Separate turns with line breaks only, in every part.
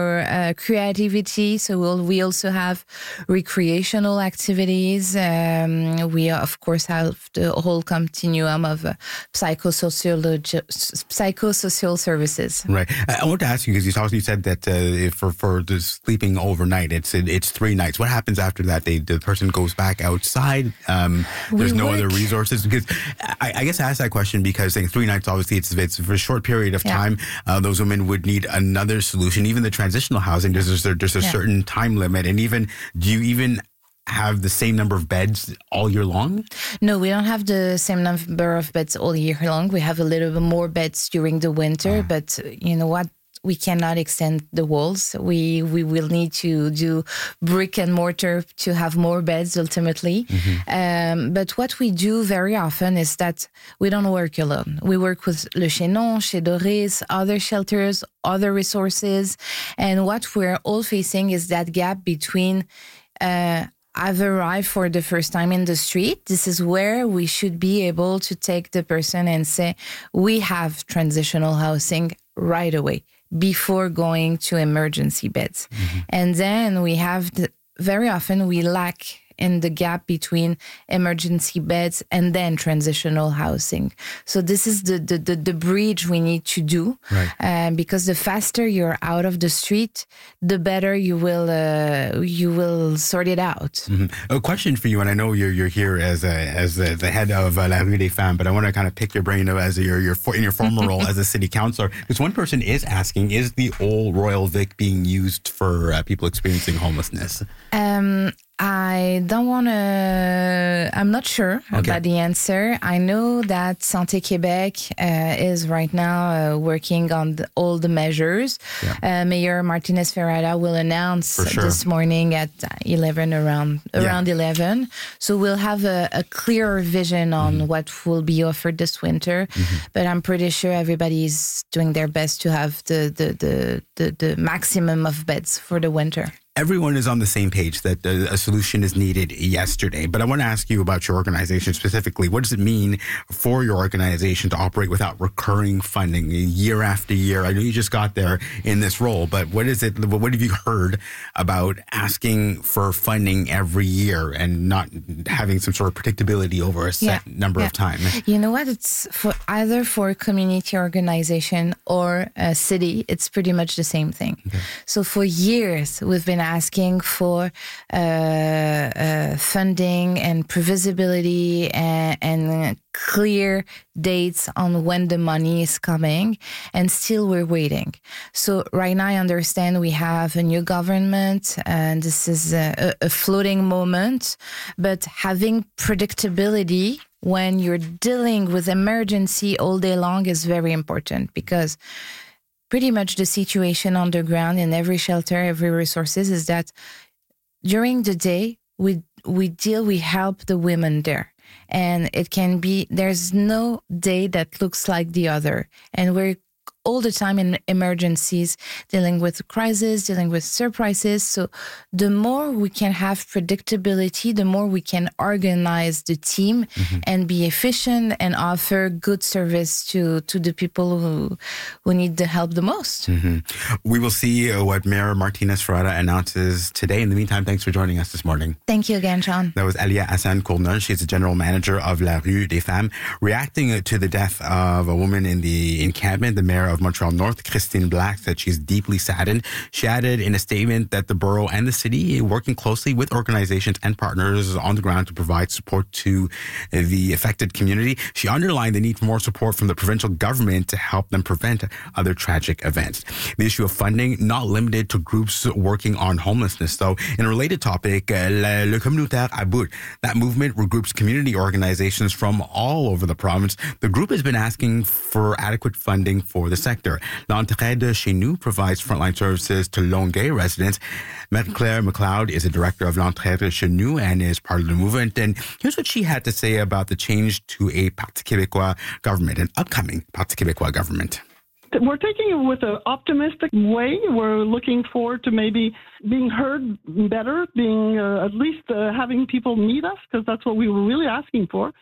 creativity. So we also have recreational activities. We, of course, have the whole continuum of psychosocial services.
Right. I want to ask you, because you said that for the sleeping overnight, it's 3 nights. What happens after that? The person goes back outside. There's no other resources. Because I guess I asked that question because saying 3 nights, obviously, it's for a short period of time. Those women would need another solution. Even the transitional housing, there's a certain time limit. And do you even have the same number of beds all year long?
No, we don't have the same number of beds all year long. We have a little bit more beds during the winter, but you know what? We cannot extend the walls. We will need to do brick and mortar to have more beds ultimately. But what we do very often is that we don't work alone. We work with Le Chaînon, Chez Doris, other shelters, other resources. And what we're all facing is that gap between I've arrived for the first time in the street. This is where we should be able to take the person and say, we have transitional housing right away, before going to emergency beds. And then we have very often we lack in the gap between emergency beds and then transitional housing. So this is the bridge we need to do, because the faster you're out of the street, the better you will sort it out.
A question for you, and I know you're here as the head of La Rue des Femmes, but I want to kind of pick your brain as in your former role as a city councillor. Because one person is asking, is the old Royal Vic being used for people experiencing homelessness?
I don't want to... I'm not sure about the answer. I know that Santé Québec is right now working on all the measures. Mayor Martinez Ferreira will announce this morning at 11, around 11. So we'll have a clearer vision on what will be offered this winter. But I'm pretty sure everybody's doing their best to have the maximum of beds for the winter.
Everyone is on the same page that a solution is needed yesterday. But I want to ask you about your organization specifically. What does it mean for your organization to operate without recurring funding year after year? I know you just got there in this role, but what have you heard about asking for funding every year and not having some sort of predictability over a set number of time?
You know what? It's either for a community organization or a city, it's pretty much the same thing. So for years, we've been asking for funding and previsibility and clear dates on when the money is coming, and still we're waiting. So right now I understand we have a new government and this is a floating moment, but having predictability when you're dealing with emergency all day long is very important, because pretty much the situation on the ground in every shelter, every resources is that during the day, we help the women there. And it can be, there's no day that looks like the other. And we're all the time in emergencies, dealing with crises, dealing with surprises. So the more we can have predictability, the more we can organize the team and be efficient and offer good service to the people who need the help the most.
We will see what Mayor Martinez Ferreira announces today. In the meantime, thanks for joining us this morning.
Thank you again, Sean.
That was Alia Hassan Courneuve. She's the general manager of La Rue des Femmes. Reacting to the death of a woman in the encampment, the mayor of Montreal North, Christine Black, said she's deeply saddened. She added in a statement that the borough and the city are working closely with organizations and partners on the ground to provide support to the affected community. She underlined the need for more support from the provincial government to help them prevent other tragic events. The issue of funding, not limited to groups working on homelessness, though. In a related topic, Le Communautaire à Bout, that movement regroups community organizations from all over the province. The group has been asking for adequate funding for the sector. L'Entraide Chez Nous provides frontline services to Longueuil residents. Marie-Claire McLeod is a director of L'Entraide Chez Nous and is part of the movement. And here's what she had to say about the change to a Parti québécois government, an upcoming Parti québécois government.
We're taking it with an optimistic way. We're looking forward to maybe being heard better, being at least having people meet us, because that's what we were really asking for.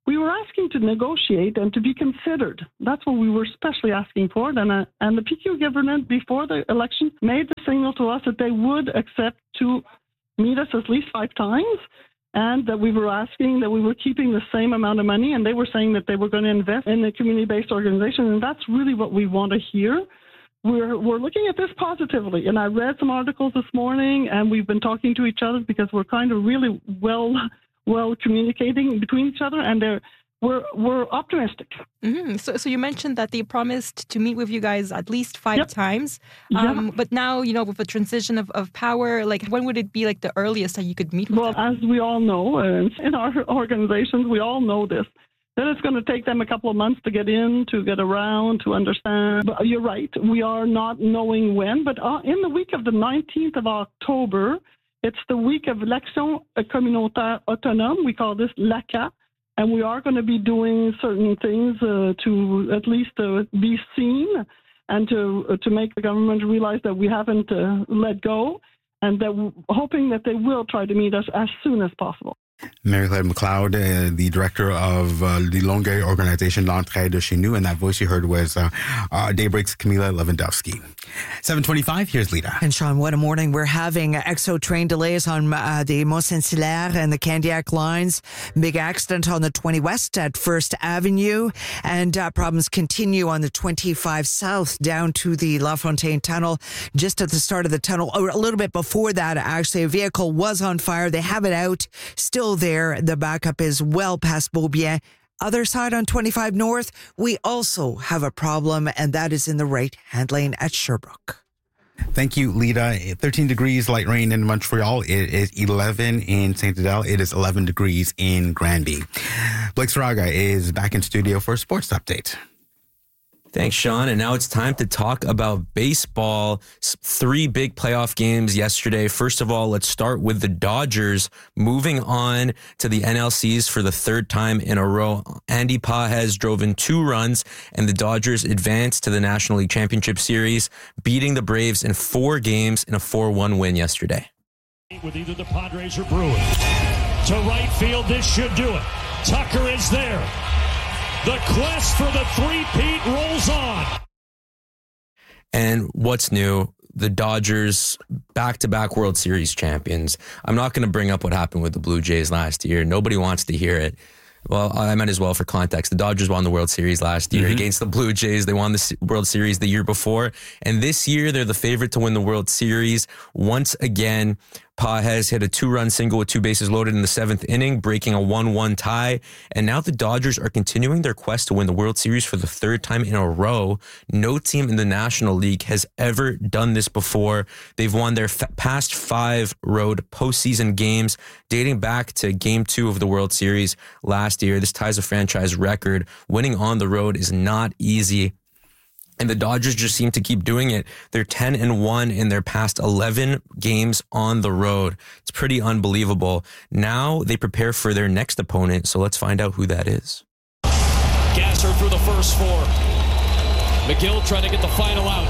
we were asking to negotiate and to be considered. That's what we were especially asking for. And the PQ government, before the election, made the signal to us that they would accept to meet us at least 5 times, and that we were asking that we were keeping the same amount of money, and they were saying that they were going to invest in a community-based organization, and that's really what we want to hear. We're looking at this positively, and I read some articles this morning, and we've been talking to each other because we're kind of really well communicating between each other, and we're optimistic.
Mm-hmm. So you mentioned that they promised to meet with you guys at least 5 times, but now, with the transition of power, like, when would it be like the earliest that you could meet with them?
Well, as we all know, in our organizations, we all know this, that it's going to take them a couple of months to get around, to understand. But you're right, we are not knowing when, but in the week of the 19th of October, it's the week of l'Action communautaire autonome. We call this l'ACA. And we are going to be doing certain things to at least be seen and to make the government realize that we haven't let go, and that hoping that they will try to meet us as soon as possible.
Marie-Claude McLeod, the director of the Longueuil organization L'Entraide chez nous, and that voice you heard was Daybreak's Camila Lewandowski. 7:25, here's Lita.
And Sean, what a morning. We're having EXO train delays on the Mont-Saint-Hilaire and the Candiac lines. Big accident on the 20 West at First Avenue, and problems continue on the 25 South down to the La Fontaine Tunnel. Just at the start of the tunnel, or a little bit before that, actually, a vehicle was on fire. They have it out, still there. The backup is well past Beaubien. Other side on 25 North, we also have a problem, and that is in the right-hand lane at Sherbrooke.
Thank you, Lita. 13 degrees, light rain in Montreal. It is 11 in Saint-Adèle. It is 11 degrees in Granby. Blake Saraga is back in studio for a sports update.
Thanks, Sean. And now it's time to talk about baseball. 3 big playoff games yesterday. First of all, let's start with the Dodgers moving on to the NLCS for the 3rd time in a row. Andy Pages drove in 2 runs, and the Dodgers advanced to the National League Championship Series, beating the Braves in 4 games in a 4-1 win yesterday.
With either the Padres or Brewers. To right field, this should do it. Tucker is there. The quest for the three-peat rolls on.
And what's new? The Dodgers, back-to-back World Series champions. I'm not going to bring up what happened with the Blue Jays last year. Nobody wants to hear it. Well, I might as well for context. The Dodgers won the World Series last year against the Blue Jays. They won the World Series the year before. And this year, they're the favorite to win the World Series. Once again, Pages hit a 2-run single with 2 bases loaded in the 7th inning, breaking a 1-1 tie. And now the Dodgers are continuing their quest to win the World Series for the 3rd time in a row. No team in the National League has ever done this before. They've won their past 5 road postseason games, dating back to Game 2 of the World Series last year. This ties a franchise record. Winning on the road is not easy. And the Dodgers just seem to keep doing it. They're 10-1 in their past 11 games on the road. It's pretty unbelievable. Now they prepare for their next opponent, so let's find out who that is.
Gasser through the first 4. McGill trying to get the final out.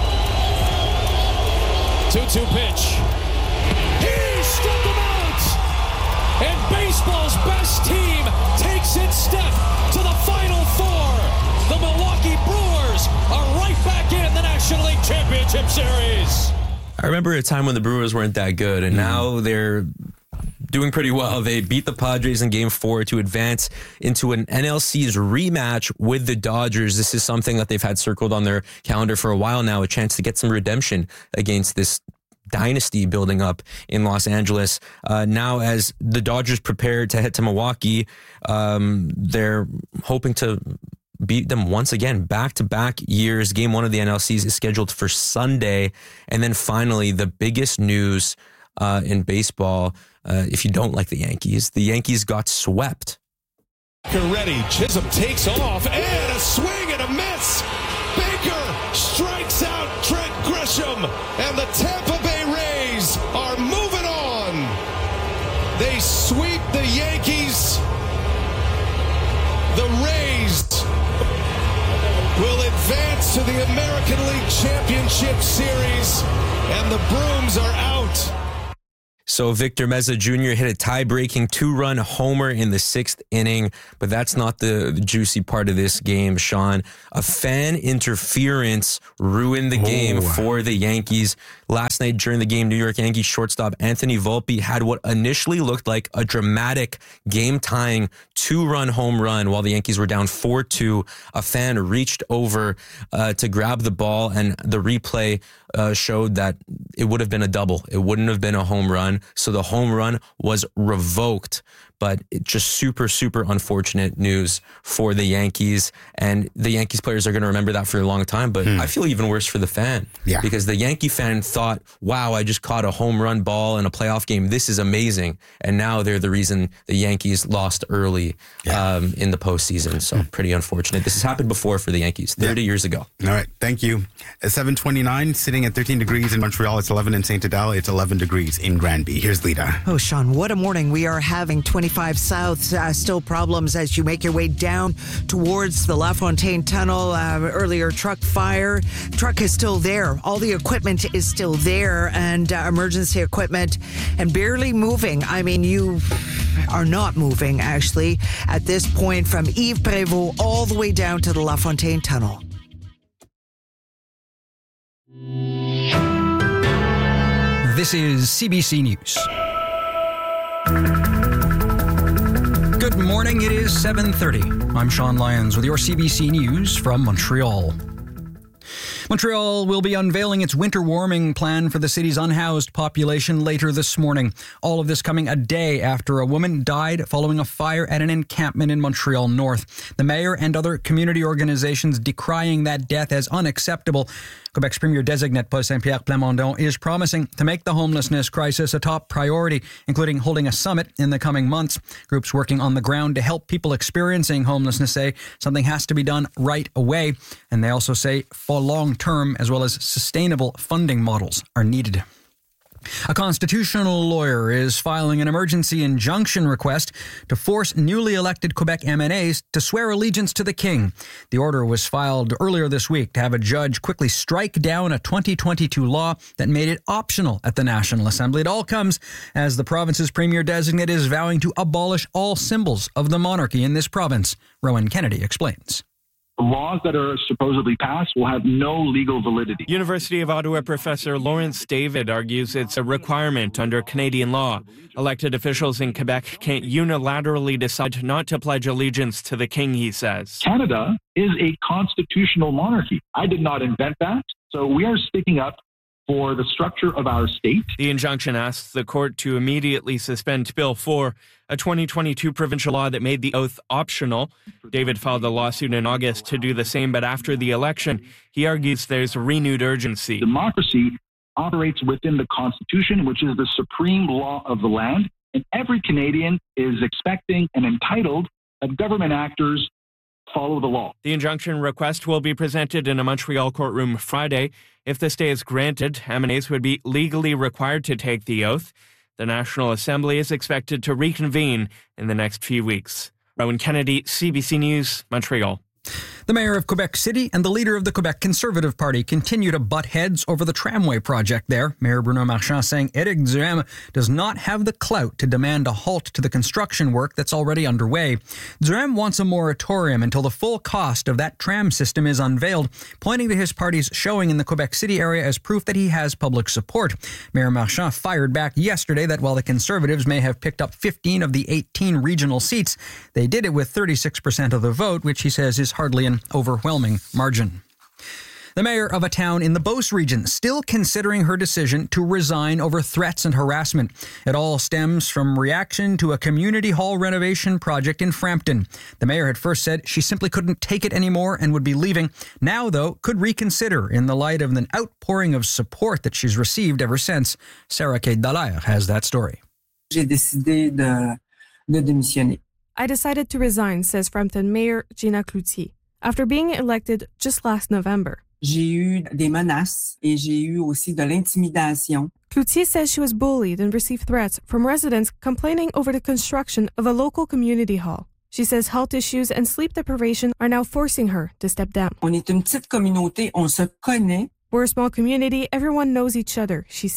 2-2 pitch. He struck him out! And baseball's best team takes its step to the Final 4. The Milwaukee Brewers are right back in the National League Championship Series.
I remember a time when the Brewers weren't that good, and now they're doing pretty well. They beat the Padres in Game 4 to advance into an NLCS rematch with the Dodgers. This is something that they've had circled on their calendar for a while now, a chance to get some redemption against this dynasty building up in Los Angeles. Now, as the Dodgers prepare to head to Milwaukee, they're hoping to beat them once again, back-to-back years. Game 1 of the NLCS is scheduled for Sunday. And then finally, the biggest news in baseball, if you don't like the Yankees got swept.
Ready, Chisholm takes off, and a swing and a miss. Baker strikes out Trent Grisham, and the Tampa Bay Rays are moving on. They sweep the Yankees. The Rays will advance to the American League Championship Series, and the Brooms are out.
So Victor Meza Jr. hit a tie-breaking 2-run homer in the 6th inning, but that's not the juicy part of this game, Sean. A fan interference ruined the game for the Yankees. Last night during the game, New York Yankees shortstop Anthony Volpe had what initially looked like a dramatic game-tying 2-run home run while the Yankees were down 4-2. A fan reached over to grab the ball, and the replay showed that it would have been a double. It wouldn't have been a home run. So the home run was revoked. But it's just super, super unfortunate news for the Yankees. And the Yankees players are going to remember that for a long time. But I feel even worse for the fan. Yeah. Because the Yankee fan thought, wow, I just caught a home run ball in a playoff game. This is amazing. And now they're the reason the Yankees lost early in the postseason. So pretty unfortunate. This has happened before for the Yankees 30 years ago.
All right. Thank you. At 7:29, sitting at 13 degrees in Montreal. It's 11 in St. Adele. It's 11 degrees in Granby. Here's Lita.
Oh, Sean, what a morning. We are having 25 South. Still problems as you make your way down towards the LaFontaine Tunnel. Earlier truck fire. Truck is still there. All the equipment is still there, and emergency equipment, and barely moving. I mean, you are not moving, actually, at this point from Yves Prévost all the way down to the LaFontaine Tunnel.
This is CBC News. Good morning, it is 7:30. I'm Sean Lyons with your CBC News from Montreal. Montreal will be unveiling its winter warming plan for the city's unhoused population later this morning. All of this coming a day after a woman died following a fire at an encampment in Montreal North. The mayor and other community organizations decrying that death as unacceptable. Quebec's Premier-designate Paul Saint-Pierre Plamondon is promising to make the homelessness crisis a top priority, including holding a summit in the coming months. Groups working on the ground to help people experiencing homelessness say something has to be done right away. And they also say for long-term as well as sustainable funding models are needed. A constitutional lawyer is filing an emergency injunction request to force newly elected Quebec MNAs to swear allegiance to the King. The order was filed earlier this week to have a judge quickly strike down a 2022 law that made it optional at the National Assembly. It all comes as the province's premier-designate is vowing to abolish all symbols of the monarchy in this province. Rowan Kennedy explains.
Laws that are supposedly passed will have no legal validity.
University of Ottawa professor Lawrence David argues it's a requirement under Canadian law. Elected officials in Quebec can't unilaterally decide not to pledge allegiance to the King, he says.
Canada is a constitutional monarchy. I did not invent that, so we are sticking up for the structure of our state.
The injunction asks the court to immediately suspend Bill 4, a 2022 provincial law that made the oath optional. David filed a lawsuit in August to do the same, but after the election, he argues there's renewed urgency.
Democracy operates within the Constitution, which is the supreme law of the land, and every Canadian is expecting and entitled that government actors follow the law.
The injunction request will be presented in a Montreal courtroom Friday. If the stay is granted, MNAs would be legally required to take the oath. The National Assembly is expected to reconvene in the next few weeks. Rowan Kennedy, CBC News, Montreal.
The mayor of Quebec City and the leader of the Quebec Conservative Party continue to butt heads over the tramway project there. Mayor Bruno Marchand saying Éric Duhaime does not have the clout to demand a halt to the construction work that's already underway. Duhaime wants a moratorium until the full cost of that tram system is unveiled, pointing to his party's showing in the Quebec City area as proof that he has public support. Mayor Marchand fired back yesterday that while the Conservatives may have picked up 15 of the 18 regional seats, they did it with 36% of the vote, which he says is hardly an overwhelming margin. The mayor of a town in the Beauce region still considering her decision to resign over threats and harassment. It all stems from reaction to a community hall renovation project in Frampton. The mayor had first said she simply couldn't take it anymore and would be leaving. Now, though, could reconsider in the light of an outpouring of support that she's received ever since. Sarah Kate Dallaire has that story.
J'ai décidé de démissionner.
I decided to resign, says Frampton Mayor Gina Cloutier, after being elected just last November.
J'ai eu des menaces et j'ai eu aussi de l'intimidation.
Cloutier says she was bullied and received threats from residents complaining over the construction of a local community hall. She says health issues and sleep deprivation are now forcing her to step down.
On est une petite communauté, on se connaît.
We're a small community, everyone knows each other, she says.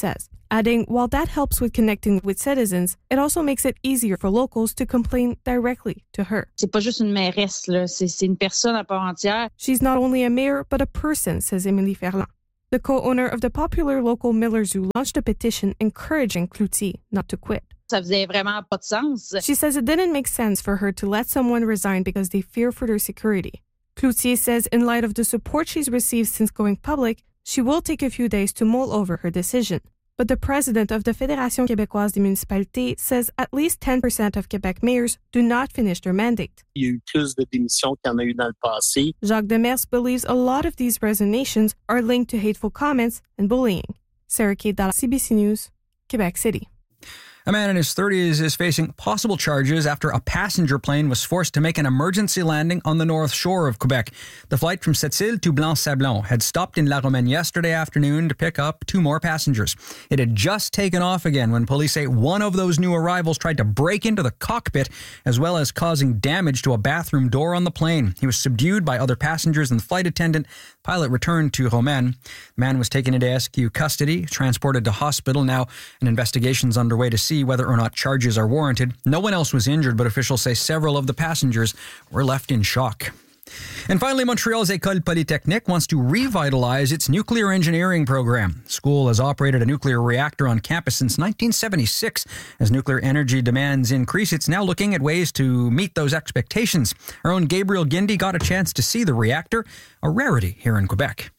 adding while that helps with connecting with citizens, it also makes it easier for locals to complain directly to her.
C'est pas juste une mairesse, là. C'est une personne à part entière.
She's not only a mayor, but a person, says Émilie Ferland, the co-owner of the popular local Miller Zoo, launched a petition encouraging Cloutier not to quit.
Ça faisait vraiment pas de sens.
She says it didn't make sense for her to let someone resign because they fear for their security. Cloutier says in light of the support she's received since going public, she will take a few days to mull over her decision. But the president of the Fédération québécoise des municipalités says at least 10% of Quebec mayors do not finish their mandate.
Il y a eu plus de démissions qu'il y en a eu dans le passé.
Jacques Demers believes a lot of these resignations are linked to hateful comments and bullying. Sarah Kate Dallas, CBC News, Quebec City.
A man in his 30s is facing possible charges after a passenger plane was forced to make an emergency landing on the north shore of Quebec. The flight from Sept-Îles to Blanc-Sablon had stopped in La Romaine yesterday afternoon to pick up 2 more passengers. It had just taken off again when police say one of those new arrivals tried to break into the cockpit, as well as causing damage to a bathroom door on the plane. He was subdued by other passengers and the flight attendant. Pilot returned to Romaine. The man was taken into SQ custody, transported to hospital. Now an investigation's underway to see whether or not charges are warranted. No one else was injured, but officials say several of the passengers were left in shock. And finally, Montreal's École Polytechnique wants to revitalize its nuclear engineering program. The school has operated a nuclear reactor on campus since 1976. As nuclear energy demands increase, it's now looking at ways to meet those expectations. Our own Gabriel Guindy got a chance to see the reactor, a rarity here in Quebec.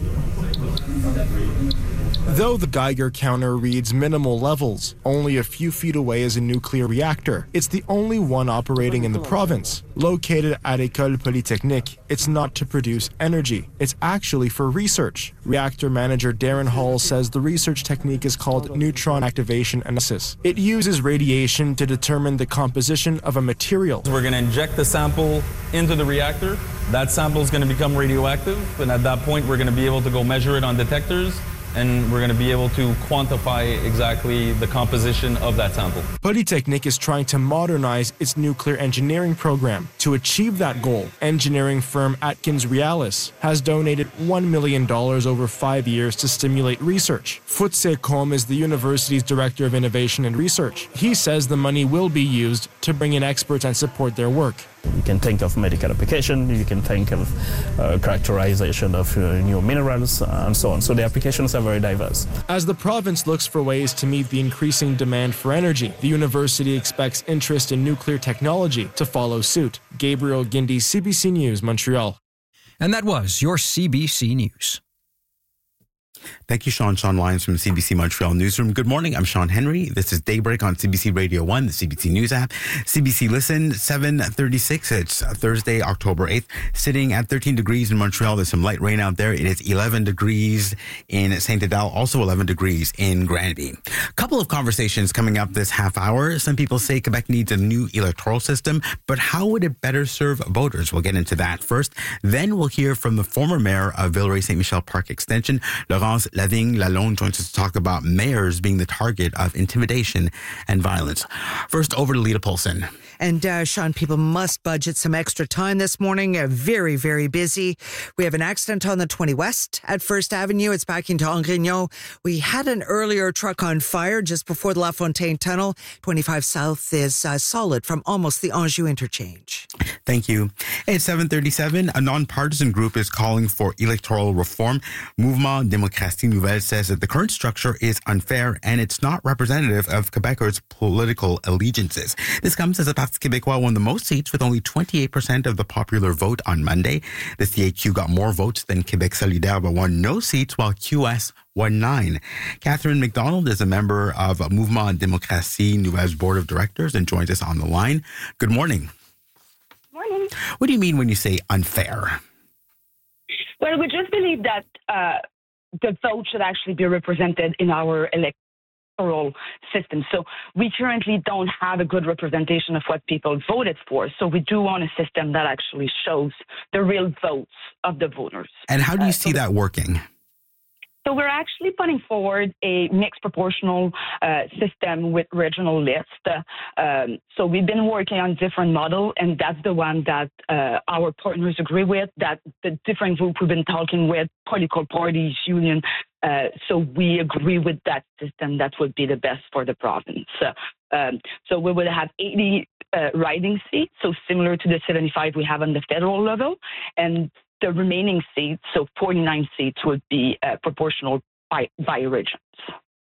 Though the Geiger counter reads minimal levels, only a few feet away is a nuclear reactor. It's the only one operating in the province. Located at École Polytechnique, it's not to produce energy. It's actually for research. Reactor manager Darren Hall says the research technique is called neutron activation analysis. It uses radiation to determine the composition of a material.
We're going to inject the sample into the reactor. That sample is going to become radioactive, and at that point we're going to be able to go measure it on detectors, and we're going to be able to quantify exactly the composition of that sample.
Polytechnique is trying to modernize its nuclear engineering program. To achieve that goal, engineering firm Atkins Realis has donated $1 million over 5 years to stimulate research. Futse Kom is the university's director of innovation and research. He says the money will be used to bring in experts and support their work.
You can think of medical application, you can think of characterization of new minerals, and so on. So the applications are very diverse.
As the province looks for ways to meet the increasing demand for energy, the university expects interest in nuclear technology to follow suit. Gabriel Guindy, CBC News, Montreal.
And that was your CBC News.
Thank you, Sean Lyons from the CBC Montreal Newsroom. Good morning. I'm Sean Henry. This is Daybreak on CBC Radio 1, the CBC News app. CBC Listen, 7:36. It's Thursday, October 8th. Sitting at 13 degrees in Montreal. There's some light rain out there. It is 11 degrees in Saint-Adèle, also 11 degrees in Granby. A couple of conversations coming up this half hour. Some people say Quebec needs a new electoral system, but how would it better serve voters? We'll get into that first. Then we'll hear from the former mayor of Villeray-Saint-Michel Park Extension, Laurence Lavigne-Lalonde, joins us to talk about mayors being the target of intimidation and violence. First, over to Lita Polson.
And Sean, people must budget some extra time this morning. Very, very busy. We have an accident on the 20 West at First Avenue. It's backing to Angrignon. We had an earlier truck on fire just before the La Fontaine Tunnel. 25 South is solid from almost the Anjou interchange.
Thank you. It's 7:37. A nonpartisan group is calling for electoral reform. Mouvement Démocratie Nouvelle says that the current structure is unfair and it's not representative of Quebecers' political allegiances. This comes as the Parti Québécois won the most seats with only 28% of the popular vote on Monday. The CAQ got more votes than Québec Solidaire but won no seats, while QS won 9. Catherine McDonald is a member of Mouvement Démocratie Nouvelle's board of directors and joins us on the line. Good morning.
Morning.
What do you mean when you say unfair?
Well, we just believe that the vote should actually be represented in our electoral system. So we currently don't have a good representation of what people voted for. So we do want a system that actually shows the real votes of the voters.
And how do you see that working?
So we're actually putting forward a mixed proportional system with regional list. So we've been working on different model, and that's the one that our partners agree with, that the different group we've been talking with, political parties, union. So we agree with that system. That would be the best for the province. So we would have 80 riding seats, so similar to the 75 we have on the federal level, and the remaining seats, so 49 seats, would be proportional by regions.